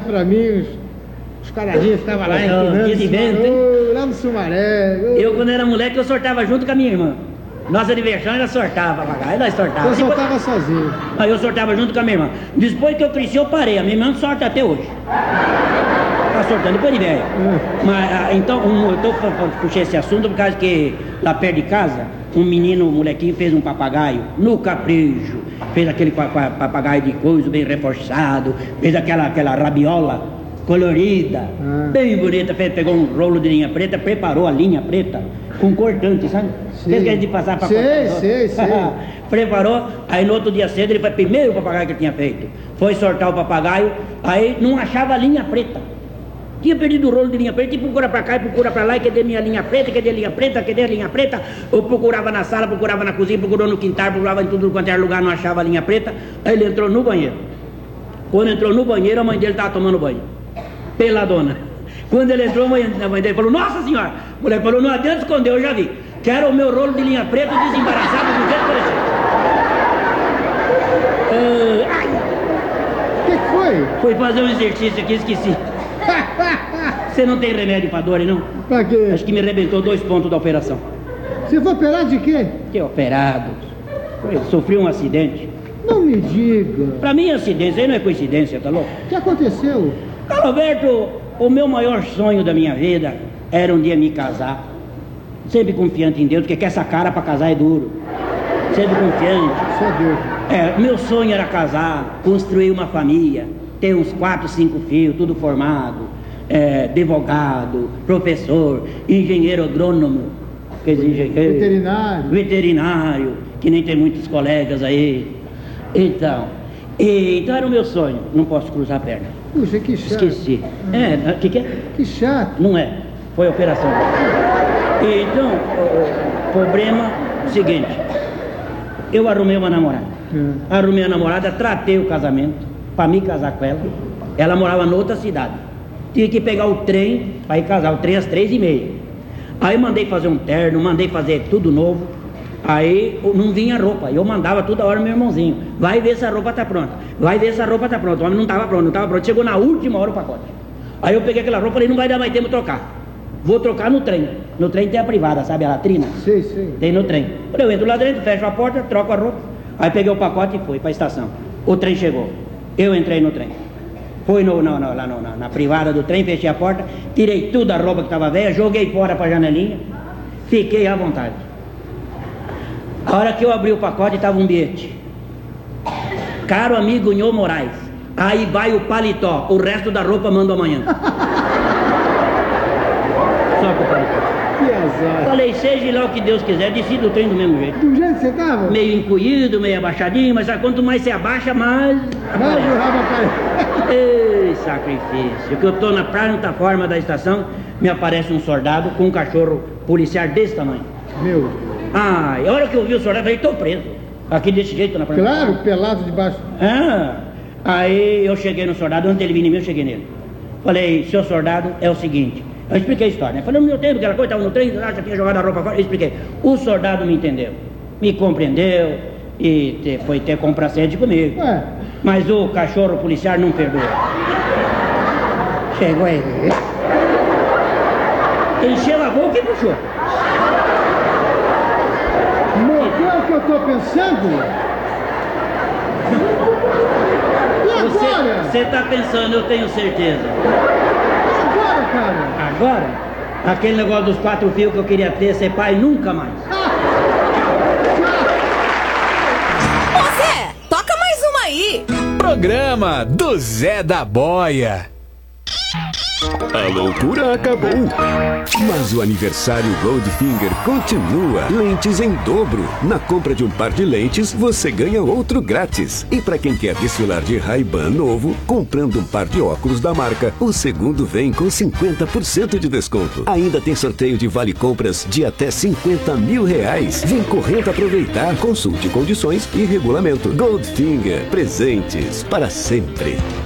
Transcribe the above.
pra mim, os caradinhos estavam lá empinando, lá no Sumaré. Eu, quando era moleque, eu sortava junto com a minha irmã. Nosso aniversário ela sortava, aí nós sortava. Eu sortava sozinho. Aí eu sortava junto com a minha irmã. Depois que eu cresci, eu parei. A minha irmã sorta até hoje. Tá sortando, depois de velho. Mas, então, eu puxei esse assunto por causa que lá perto de casa, um molequinho, fez um papagaio no capricho. Fez aquele papagaio de coisa bem reforçado. Fez aquela rabiola colorida, bem bonita. Pegou um rolo de linha preta, preparou a linha preta com cortante, sabe? Fez que a gente passar para sei. Preparou, aí no outro dia cedo ele foi o primeiro papagaio que ele tinha feito. Foi sortar o papagaio, aí não achava a linha preta. Tinha perdido o rolo de linha preta e procura pra cá e procura pra lá, e cadê minha linha preta, cadê a linha preta, cadê a linha preta? Eu procurava na sala, procurava na cozinha, procurou no quintal, procurava em tudo quanto era lugar, não achava a linha preta. Aí ele entrou no banheiro. Quando entrou no banheiro, a mãe dele estava tomando banho, peladona. Quando ele entrou, a mãe dele falou: nossa senhora! O moleque falou: não adianta esconder, eu já vi. Quero o meu rolo de linha preta desembaraçado do jeito que ele O que foi? Fui fazer um exercício aqui, esqueci. Você não tem remédio pra dor, não? Pra quê? Acho que me arrebentou 2 pontos da operação. Você foi operado de quê? Que operado? Eu sofri um acidente. Não me diga. Pra mim, acidente, isso aí não é coincidência, tá louco? O que aconteceu? Roberto, o meu maior sonho da minha vida era um dia me casar. Sempre confiante em Deus, porque essa cara pra casar é duro. Sempre confiante. Só Deus. Meu sonho era casar, construir uma família, ter uns 4, 5 filhos, tudo formado. Advogado, professor, engenheiro agrônomo, quer dizer, veterinário, que nem tem muitos colegas aí. Então era o meu sonho. Não posso cruzar a perna. Puxa, que chato. Esqueci. Que é? Que chato. Não é, foi operação. Então, o problema é o seguinte: eu arrumei uma namorada. Arrumei a namorada, tratei o casamento para me casar com ela. Ela morava em outra cidade. Tinha que pegar o trem para ir casar, o trem às 3h30. Aí mandei fazer um terno, mandei fazer tudo novo. Aí não vinha roupa, eu mandava toda hora meu irmãozinho: vai ver se a roupa tá pronta, vai ver se a roupa tá pronta. O homem não estava pronto, chegou na última hora o pacote. Aí eu peguei aquela roupa e falei: não vai dar mais tempo de trocar, vou trocar no trem. No trem tem a privada, sabe a latrina? Sei. Tem no trem. Eu entro lá dentro, fecho a porta, troco a roupa. Aí peguei o pacote e fui para a estação. O trem chegou, eu entrei no trem. Fui lá na privada do trem, fechei a porta, tirei tudo a roupa que estava velha, joguei fora para a janelinha, fiquei à vontade. A hora que eu abri o pacote, estava um bilhete: caro amigo Nhô Moraes, aí vai o paletó, o resto da roupa mando amanhã. Só com o paletó. Que azar. Falei: seja lá o que Deus quiser, desci do trem do mesmo jeito. Do jeito que você estava? Meio encolhido, meio abaixadinho, mas quanto mais você abaixa, mais... Mais o rabo aparece. Ei, sacrifício, que eu tô na plataforma da estação, me aparece um soldado com um cachorro policial desse tamanho. Meu Deus. A hora que eu vi o soldado, eu falei: tô preso. Aqui desse jeito na plataforma. Claro, pelado debaixo. Aí eu cheguei no soldado, antes dele vir em mim, eu cheguei nele. Falei: seu soldado, é o seguinte. Eu expliquei a história, né? Falei: no meu tempo, aquela coisa, estava no trem, já tinha jogado a roupa fora. Eu expliquei. O soldado me entendeu, me compreendeu e foi ter complacente comigo. Mas o cachorro policial não perdoa. Chegou aí, encheu a boca e puxou. Morreu o que eu tô pensando? E agora? Você tá pensando, eu tenho certeza. E agora, cara? Agora? Aquele negócio dos 4 fios que eu queria ter, ser pai nunca mais. Ô Zé, toca mais uma aí. Programa do Zé da Boia. A loucura acabou, mas o aniversário Goldfinger continua. Lentes em dobro. Na compra de um par de lentes, você ganha outro grátis. E para quem quer desfilar de Ray-Ban novo, comprando um par de óculos da marca, o segundo vem com 50% de desconto. Ainda tem sorteio de vale-compras de até R$50 mil. Vem correndo aproveitar. Consulte condições e regulamento. Goldfinger, presentes para sempre.